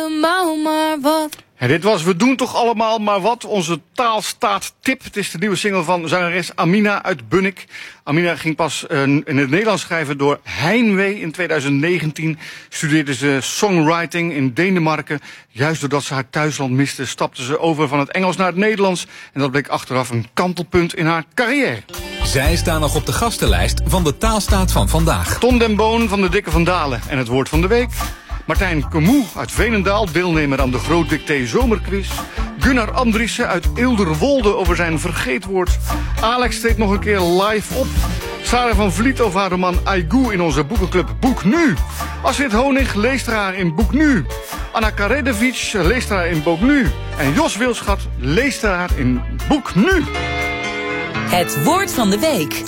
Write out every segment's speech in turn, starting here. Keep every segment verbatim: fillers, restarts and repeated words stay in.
Maar wat? En dit was We doen toch allemaal maar wat, onze taalstaattip. Het is de nieuwe single van zangeres Amina uit Bunnik. Amina ging pas uh, in het Nederlands schrijven door Heimwee. In twintig negentien studeerde ze songwriting in Denemarken. Juist doordat ze haar thuisland miste, stapte ze over van het Engels naar het Nederlands. En dat bleek achteraf een kantelpunt in haar carrière. Zij staan nog op de gastenlijst van de taalstaat van vandaag. Ton den Boon van de Dikke van Dalen en het woord van de week. Martijn Camus uit Veenendaal, deelnemer aan de Groot Dicté Zomerquiz. Gunnar Andriessen uit Eelderwolde over zijn vergeetwoord. Alex treedt nog een keer live op. Sarah van Vliet over haar roman Aigou in onze boekenclub Boek Nu. Astrid Honig leest haar in Boek Nu. Anna Karedevic leest haar in Boek Nu. En Jos Wilschat leest haar in Boek Nu. Het woord van de week.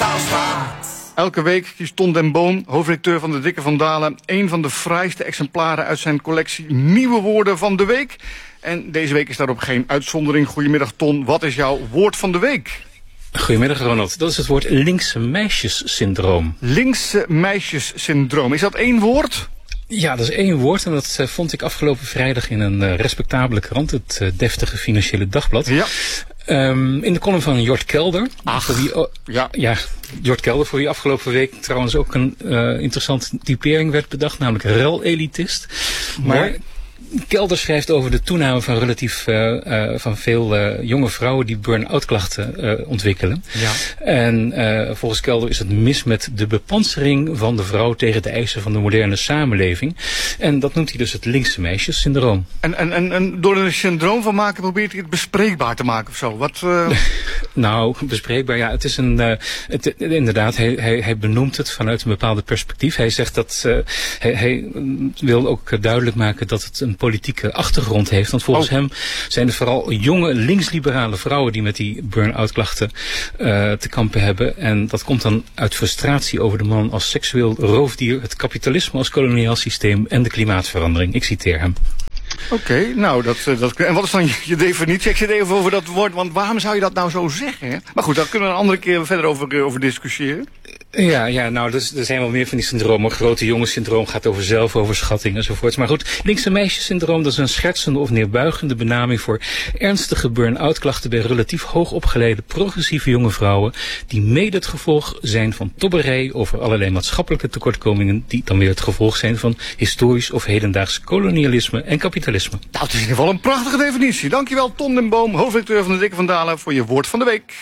Elke week kiest Ton den Boom, hoofdredacteur van de Dikke van Dalen, een van de fraaiste exemplaren uit zijn collectie Nieuwe Woorden van de Week. En deze week is daarop geen uitzondering. Goedemiddag Ton, wat is jouw woord van de week? Goedemiddag Ronald, dat is het woord linkse meisjessyndroom. Linkse meisjessyndroom, is dat één woord? Ja, dat is één woord en dat uh, vond ik afgelopen vrijdag in een uh, respectabele krant, het uh, deftige Financiële Dagblad. Ja. Um, in de column van Jort Kelder. Ach, voor wie, oh, ja. ja, Jort Kelder, voor wie afgelopen week trouwens ook een uh, interessante typering werd bedacht, namelijk ruilelitist. Maar Kelder schrijft over de toename van relatief uh, uh, van veel uh, jonge vrouwen die burn-out klachten uh, ontwikkelen. Ja. En uh, volgens Kelder is het mis met de bepansering van de vrouw tegen de eisen van de moderne samenleving. En dat noemt hij dus het linkse meisjessyndroom. En, en, en, en door er een syndroom van maken probeert hij het bespreekbaar te maken of zo? Wat, uh... nou, bespreekbaar, ja. Het is een, uh, het, inderdaad, hij, hij, hij benoemt het vanuit een bepaalde perspectief. Hij zegt dat, uh, hij, hij wil ook duidelijk maken dat het een politieke achtergrond heeft. Want volgens oh. hem zijn het vooral jonge linksliberale vrouwen die met die burn-out klachten uh, te kampen hebben. En dat komt dan uit frustratie over de man als seksueel roofdier, het kapitalisme als koloniaal systeem en de klimaatverandering. Ik citeer hem. Oké, okay, nou, dat, dat, en wat is dan je definitie? Ik zit even over dat woord, want waarom zou je dat nou zo zeggen? Hè? Maar goed, daar kunnen we een andere keer verder over, over discussiëren. Ja, ja, nou, er zijn wel meer van die syndromen. Grote jongenssyndroom gaat over zelfoverschatting enzovoorts. Maar goed, linkse meisjessyndroom, dat is een schertsende of neerbuigende benaming voor ernstige burn-out klachten bij relatief hoogopgeleide progressieve jonge vrouwen, die mede het gevolg zijn van tobberij over allerlei maatschappelijke tekortkomingen, die dan weer het gevolg zijn van historisch of hedendaags kolonialisme en kapitalisme. Nou, het is in ieder geval een prachtige definitie. Dankjewel Ton den Boom, hoofdredacteur van de Dikke van Dalen, voor je woord van de week.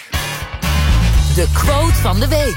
De quote van de week.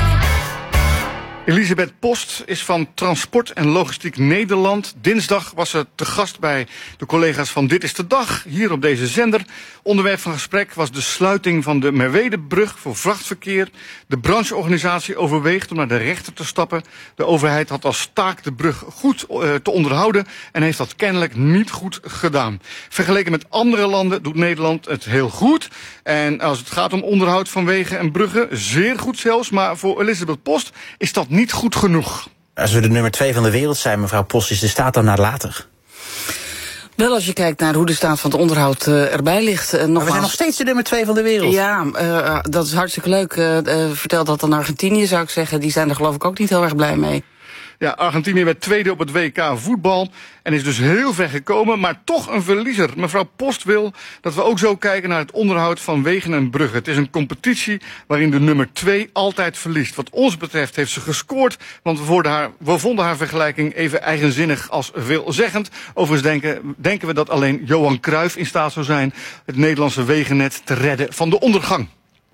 Elisabeth Post is van Transport en Logistiek Nederland. Dinsdag was ze te gast bij de collega's van Dit is de Dag, hier op deze zender. Onderwerp van gesprek was de sluiting van de Merwedebrug voor vrachtverkeer. De brancheorganisatie overweegt om naar de rechter te stappen. De overheid had als taak de brug goed uh, te onderhouden en heeft dat kennelijk niet goed gedaan. Vergeleken met andere landen doet Nederland het heel goed. En als het gaat om onderhoud van wegen en bruggen, zeer goed zelfs. Maar voor Elisabeth Post is dat niet goed genoeg. Als we de nummer twee van de wereld zijn, mevrouw Post, is de staat dan nalatig? Wel, als je kijkt naar hoe de staat van het onderhoud uh, erbij ligt. Uh, maar we zijn nog steeds de nummer twee van de wereld. Ja, uh, dat is hartstikke leuk. Uh, uh, vertel dat aan Argentinië, zou ik zeggen. Die zijn er geloof ik ook niet heel erg blij mee. Ja, Argentinië werd tweede op het W K voetbal en is dus heel ver gekomen, maar toch een verliezer. Mevrouw Post wil dat we ook zo kijken naar het onderhoud van wegen en bruggen. Het is een competitie waarin de nummer twee altijd verliest. Wat ons betreft heeft ze gescoord, want we, vonden haar, we vonden haar vergelijking even eigenzinnig als veelzeggend. Overigens denken, denken we dat alleen Johan Cruijff in staat zou zijn het Nederlandse wegennet te redden van de ondergang.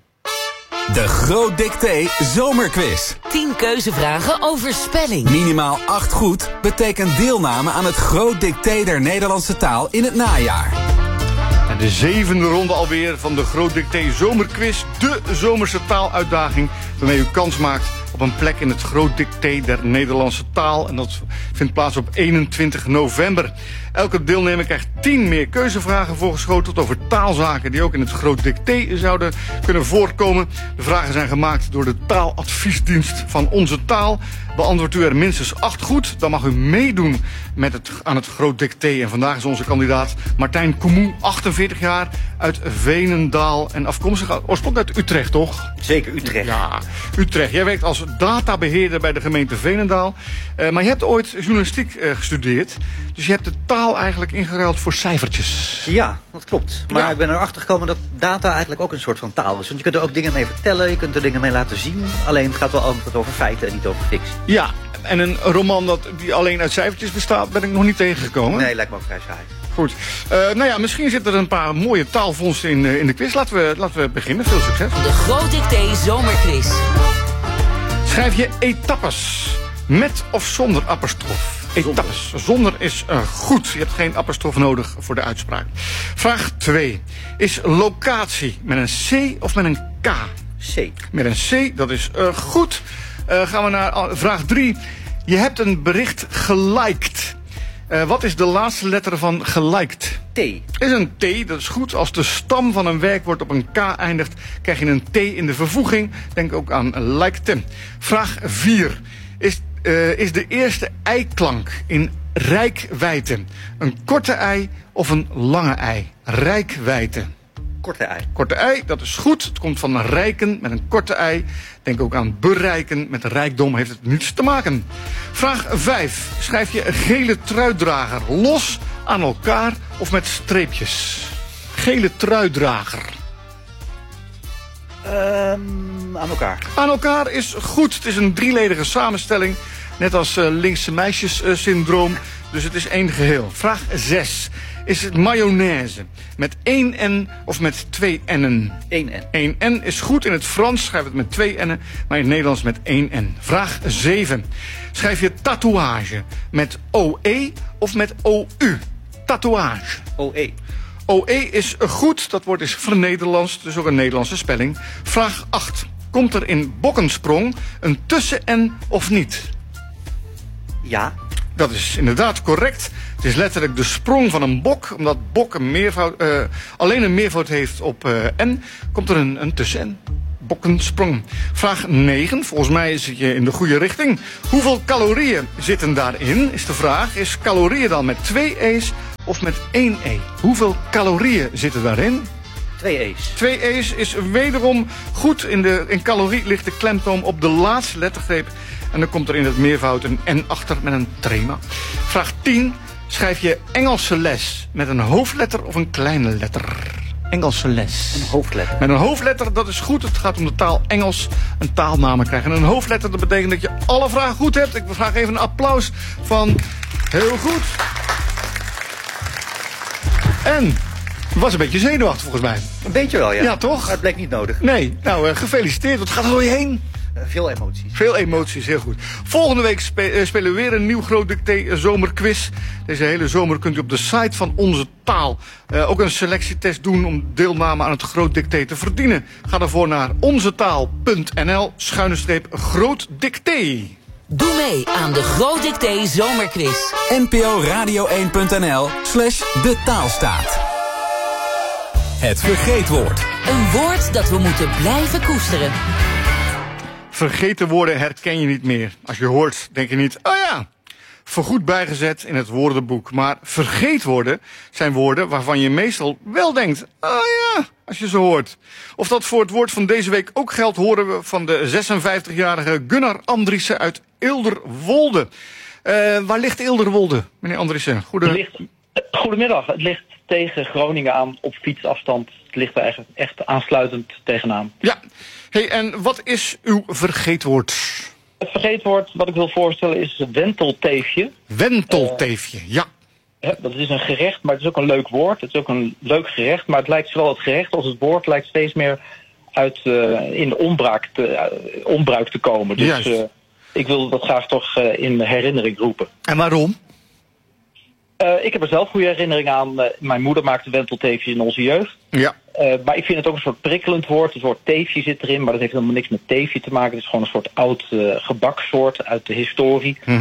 De Groot Dicté Zomerquiz. tien keuzevragen over spelling. Minimaal acht goed betekent deelname aan het Groot Dicté der Nederlandse taal in het najaar. En de zevende ronde alweer van de Groot Dicté Zomerquiz. De zomerse taaluitdaging waarmee u kans maakt op een plek in het Groot Dicté der Nederlandse taal. En dat vindt plaats op eenentwintig november. Elke deelnemer krijgt tien meer keuzevragen voorgeschoteld over taalzaken die ook in het Groot Dicté zouden kunnen voorkomen. De vragen zijn gemaakt door de taaladviesdienst van Onze Taal. Beantwoordt u er minstens acht goed, dan mag u meedoen met het, aan het Groot Dicté. En vandaag is onze kandidaat Martijn Camus, achtenveertig jaar, uit Veenendaal en afkomstig oorspronkelijk uit Utrecht, toch? Zeker, Utrecht. Ja, Utrecht. Jij werkt als databeheerder bij de gemeente Veenendaal. Uh, maar je hebt ooit journalistiek uh, gestudeerd. Dus je hebt de taal eigenlijk ingeruild voor cijfertjes. Ja, dat klopt. Maar Ja. ik ben erachter gekomen dat data eigenlijk ook een soort van taal is. Want je kunt er ook dingen mee vertellen, je kunt er dingen mee laten zien. Alleen het gaat wel altijd over feiten en niet over fictie. Ja, en een roman dat, die alleen uit cijfertjes bestaat, ben ik nog niet tegengekomen. Nee, lijkt me ook vrij saai. Goed. Uh, nou ja, misschien zitten er een paar mooie taalvondsten in, uh, in de quiz. Laten we, laten we beginnen. Veel succes. De Groot Dicté Zomerquiz. Schrijf je etappes met of zonder apostrof? Etappes. Zonder is uh, goed. Je hebt geen apostrof nodig voor de uitspraak. Vraag twee. Is locatie met een C of met een K? C. Met een C, dat is uh, goed. Uh, gaan we naar uh, vraag drie. Je hebt een bericht geliked. Uh, wat is de laatste letter van geliked? T. Is een T, dat is goed. Als de stam van een werkwoord op een K eindigt, krijg je een T in de vervoeging. Denk ook aan liked. Vraag vier. Is, uh, is de eerste ei-klank in rijkwijde een korte ei of een lange ei? Rijkwijde. Korte ei. Korte ei, dat is goed. Het komt van rijken met een korte ei. Denk ook aan bereiken. Met rijkdom heeft het niets te maken. Vraag vijf. Schrijf je gele truidrager los aan elkaar of met streepjes? Gele truidrager. Um, aan elkaar. Aan elkaar is goed. Het is een drieledige samenstelling. Net als uh, linkse meisjes uh, syndroom. Dus het is één geheel. Vraag zes. Is het mayonaise met één N of met twee N'en? één N. één N is goed. In het Frans schrijf het met twee N'en, maar in het Nederlands met één N. Vraag zeven. Schrijf je tatoeage met O E of met O U? Tatoeage. O E. O E is goed. Dat woord is vernederlands, dus ook een Nederlandse spelling. Vraag acht. Komt er in bokkensprong een tussen-N of niet? Ja. Dat is inderdaad correct. Het is letterlijk de sprong van een bok. Omdat bok een meervoud, uh, alleen een meervoud heeft op uh, N, komt er een, een tussen-N. Bokkensprong. Vraag negen. Volgens mij zit je in de goede richting. Hoeveel calorieën zitten daarin, is de vraag. Is calorieën dan met twee E's of met één E? Hoeveel calorieën zitten daarin? Twee E's. Twee E's is wederom goed. In, de, in calorie ligt de klemtoon op de laatste lettergreep. En dan komt er in het meervoud een N achter met een trema. Vraag tien. Schrijf je Engelse les met een hoofdletter of een kleine letter? Engelse les. Een hoofdletter. Met een hoofdletter, dat is goed. Het gaat om de taal Engels. Een taalnamen krijgen. En een hoofdletter, dat betekent dat je alle vragen goed hebt. Ik vraag even een applaus van heel goed. En was een beetje zenuwachtig volgens mij. Een beetje wel, ja. Ja, toch? Maar het bleek niet nodig. Nee, nou uh, gefeliciteerd. Wat gaat er door je heen? Uh, veel emoties. Veel emoties, heel goed. Volgende week spe uh, spelen we weer een nieuw Groot Dicté uh, zomerquiz. Deze hele zomer kunt u op de site van Onze Taal uh, ook een selectietest doen om deelname aan het Groot Dicté te verdienen. Ga daarvoor naar onzetaal.nl schuine streep Groot Dicté. Doe mee aan de Groot Dicté Zomerquiz. N P O Radio één.nl slash de taalstaat. Het vergeetwoord. Een woord dat we moeten blijven koesteren. Vergeten woorden herken je niet meer. Als je hoort, denk je niet, oh ja, voorgoed bijgezet in het woordenboek. Maar vergeetwoorden zijn woorden waarvan je meestal wel denkt, oh ja, als je ze hoort. Of dat voor het woord van deze week ook geldt, horen we van de zesenvijftigjarige Gunnar Andriessen uit Eelderwolde. Uh, waar ligt Eelderwolde, meneer Andriessen? Goede... Het ligt, goedemiddag, het ligt tegen Groningen aan op fietsafstand. Het ligt er eigenlijk echt aansluitend tegenaan. Ja, hey, en wat is uw vergeetwoord? Het vergeetwoord wat ik wil voorstellen is wentelteefje. Wentelteefje, uh, ja. Ja, dat is een gerecht, maar het is ook een leuk woord. Het is ook een leuk gerecht, maar het lijkt zowel het gerecht als het woord lijkt steeds meer uit uh, in de onbraak te, uh, onbruik te komen. Dus uh, ik wil dat graag toch uh, in herinnering roepen. En waarom? Uh, ik heb er zelf goede herinneringen aan. Uh, mijn moeder maakte wentelteefjes in onze jeugd. Ja. Uh, maar ik vind het ook een soort prikkelend woord. Het woord teefje zit erin, maar dat heeft helemaal niks met teefje te maken. Het is gewoon een soort oud uh, gebaksoort uit de historie. Hm.